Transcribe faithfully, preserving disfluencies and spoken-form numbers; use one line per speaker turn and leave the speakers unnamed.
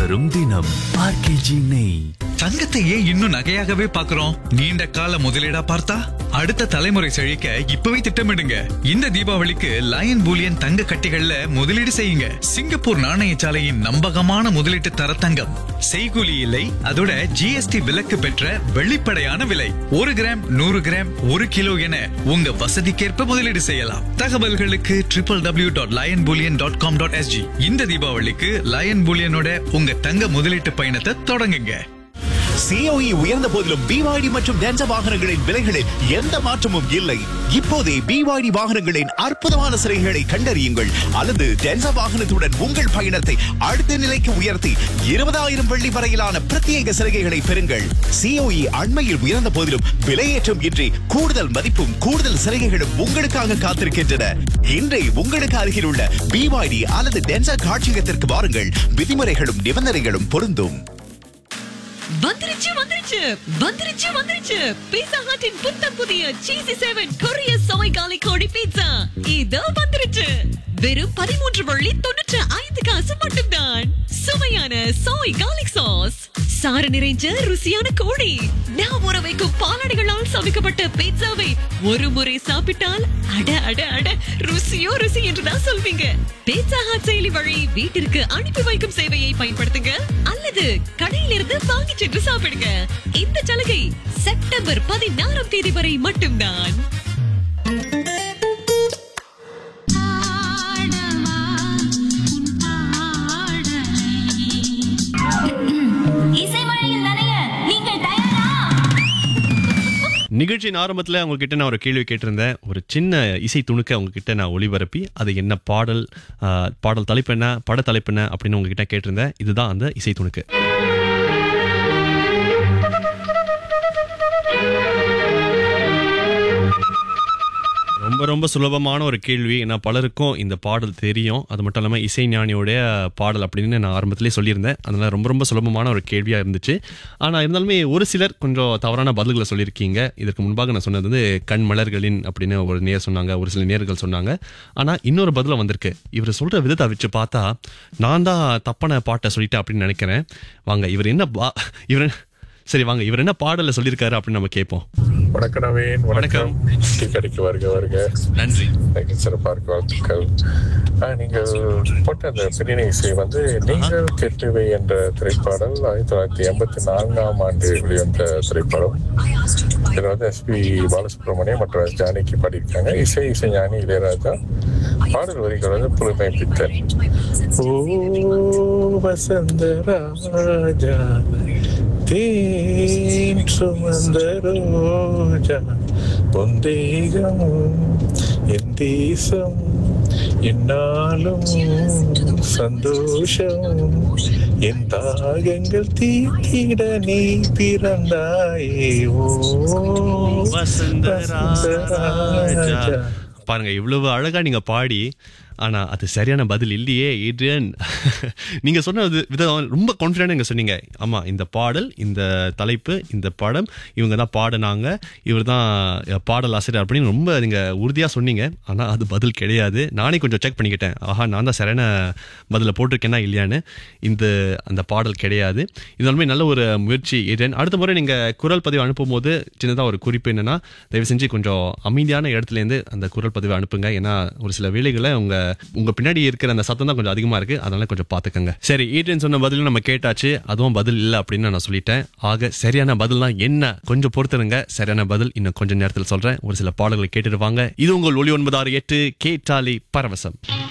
வரும் தினம் ஆர்கேஜி நெய்.
தங்கத்தை ஏன் இன்னும் நகையாகவே பார்க்கிறோம்? நீண்ட கால முதலீடா பார்த்தா அடுத்த தலைமுறை செழிக்க இப்பவே திட்டமிடுங்க. இந்த தீபாவளிக்கு லயன் பூலியன் தங்க கட்டிகள்ல முதலீடு செய்யுங்க. சிங்கப்பூர் நாணயசாலையின் நம்பகமான முதலீட்டு தர தங்கம். செய்கூலி இல்லை, அதோட ஜிஎஸ்டி விலக்கு பெற்ற வெளிப்படையான விலை. ஒரு கிராம், நூறு கிராம், ஒரு கிலோ என உங்க வசதிக்கேற்ப முதலீடு செய்யலாம். தகவல்களுக்கு triple W dot line Boolean dot com dot SG. இந்த தீபாவளிக்கு லயன் பூலியனோட உங்க தங்க முதலீட்டு பயணத்தை தொடங்குங்க.
சிஓஇ உயர்ந்த போதிலும் பிவாய்டி மற்றும் டென்சா வாகனங்களின் விலைகளில் எந்த மாற்றமும் இல்லை. இப்போதே பிவாய்டி வாகனங்களின் அற்புதமான சிறைகளை கண்டறியுங்கள் அல்லது டென்சா வாகனத்துடன் உங்கள் பயணத்தை அடுத்த நிலைக்கு உயர்த்தி இருபதாயிரம் வெள்ளி வரையிலான பிரத்யேக சிறைகளை பெறுங்கள். சிஓஇ அண்மையில் உயர்ந்த போதிலும் விலையேற்றம் இன்றி கூடுதல் மதிப்பும் கூடுதல் சிறைகளும் உங்களுக்காக காத்திருக்கின்றன. இன்றே உங்களுக்கு அருகில் உள்ள பிவாய்டி அல்லது டென்சா காட்சியகத்திற்கு வாருங்கள். விதிமுறைகளும் நிபந்தனைகளும் பொருந்தும்.
வந்துருச்சு வந்துருச்சு வந்துருச்சு வந்துருச்சு பீட்சா ஹட்டின் புத்தம் புதிய சீசி செவன் கொரிய சோய் காலி கோழி பீட்சா இதோ வந்துருச்சு. வெறும் பதிமூன்று வள்ளி தொண்ணூற்று ஐந்து காசு மட்டும்தான். சுவையான சோய் கார்லிக் சாஸ், சாறு நிறைஞ்ச ருசியான கோழி, நான் ஊற வைக்கும் பாலாடைகளால் சமைக்கப்பட்ட பீட்சாவை ஒரு முறை சாப்பிட்டால் அட அட அட ருசியோ ருசி என்றுதான் சொல்வீங்க. பீட்சா ஹட் செயலி வழி வீட்டிற்கு அனுப்பி வைக்கும் சேவையை பயன்படுத்துங்க அல்லது கடையிலிருந்து வாங்கி சென்று சாப்பிடுங்க. இந்த சலுகை செப்டம்பர் பதினாறாம் தேதி வரை மட்டும்தான்.
நிகழ்ச்சியின் ஆரம்பத்தில் அவங்ககிட்ட நான் ஒரு கேள்வி கேட்டிருந்தேன். ஒரு சின்ன இசை துணுக்க அவங்ககிட்ட நான் ஒளிபரப்பி அது என்ன பாடல், பாடல் தலைப்பு என்ன, பட தலைப்பு என்ன அப்படின்னு உங்ககிட்ட கேட்டிருந்தேன். இதுதான் அந்த இசை துணுக்கு. ரொம்ப ரொம்ப சுலபமான ஒரு கேள்வி. ஏன்னா பலருக்கும் இந்த பாடல் தெரியும். அது மட்டும் இல்லாமல் இசை ஞானியோடைய பாடல் அப்படின்னு நான் ஆரம்பத்திலே சொல்லியிருந்தேன். அதனால ரொம்ப ரொம்ப சுலபமான ஒரு கேள்வியாக இருந்துச்சு. ஆனால் இருந்தாலுமே ஒரு சிலர் கொஞ்சம் தவறான பதில்களை சொல்லியிருக்கீங்க. இதற்கு முன்பாக நான் சொன்னது வந்து கண் மலர்களின் அப்படின்னு ஒரு நேர் சொன்னாங்க, ஒரு சில நேர்கள் சொன்னாங்க. ஆனால் இன்னொரு பதிலும் வந்திருக்கு. இவர் சொல்கிற விதத்தை வச்சு பார்த்தா நான் தான் தப்பான பாட்டை சொல்லிட்டேன் அப்படின்னு நினைக்கிறேன். வாங்க இவர் என்ன இவர் சரி வாங்க இவர் என்ன பாடல சொல்லியிருக்காரு அப்படின்னு நம்ம கேட்போம்.
வணக்கம் நவீன். வணக்கம். கடைக்கு வருக வருக.
நன்றி.
சிறப்பாக இருக்க வாழ்த்துக்கள். நீங்கள் போட்ட அந்த பின்னணி இசை வந்து நீங்கள் கெட்டுவை என்ற திரைப்பாடல் ஆயிரத்தி தொள்ளாயிரத்தி எண்பத்தி நான்காம் ஆண்டு வெளிவந்த திரைப்படம். இதில் வந்து எஸ்பி பாலசுப்ரமணியம் மற்றும் எஸ் ஜானகி பாடியிருக்காங்க. இசை இசை ஞானி இளையராஜா. பாடல் வரிகள் வந்து புதுமை பித்தன். ஓ வசந்த ராஜா தேன் சுமந்த ரோஜா பொந்தேகம் என் தேசம் என்னாலும் சந்தோஷம் என் தாகங்கள் தீர்த்திட நீ பிறந்தாயே ஓ
வசந்த ராஜா. பாருங்க இவ்வளவு அழகா நீங்க பாடி, ஆனா அது சரியான பதில் இல்லையே ஏட்ரியன். நீங்க சொன்ன விதம் ரொம்ப கான்ஃபிடென்ட் நீங்க சொன்னீங்க. ஆமா இந்த பாடல், இந்த தலைப்பு, இந்த படம் இவங்க தான் பாடினாங்க, இவர் தான் பாடல் ஆசிரியர் அப்படின்னு ரொம்ப நீங்க உறுதியா சொன்னீங்க. ஆனா அது பதில் கிடையாது. நானே கொஞ்சம் செக் பண்ணிக்கிட்டேன். ஆஹா நான் தான் சரியான பதில போட்டிருக்கேன்னா இல்லையான்னு. இந்த அந்த பாடல் கிடையாது. இதனாலுமே நல்ல ஒரு முயற்சி ஏட்ரியன். அடுத்த முறை நீங்க குரல் பதிவு அனுப்பும் போது சின்னதா ஒரு குறிப்பு என்னன்னா, தயவு செஞ்சு கொஞ்சம் அமைதியான இடத்துல இருந்து அந்த குரல் பதிவை அனுப்புங்க. ஏன்னா ஒரு சில வேளைகளை உங்க உங்க பின்னாடி இருக்கிற அந்த சத்தம் தான் கொஞ்சம் அதிகமா இருக்கு. அதனால கொஞ்சம் பாத்துக்கங்க. சரி, ஏட்ரியன் சொன்ன பதிலும் நம்ம கேட்டாச்சு. அதுவும் பதில் இல்ல அப்படின்னு நான் சொல்லிட்டேன். ஆக சரியான பதில் தான் என்ன, கொஞ்சம் பொறுத்துருங்க. சரியான பதில் இன்னும் கொஞ்சம் நேரத்தில் சொல்றேன். ஒரு சில பாடல்களை கேட்டுருவாங்க. இது உங்கள் ஒலி ஒன்பது ஆறு எட்டு கேட்டாலி பரவசம்.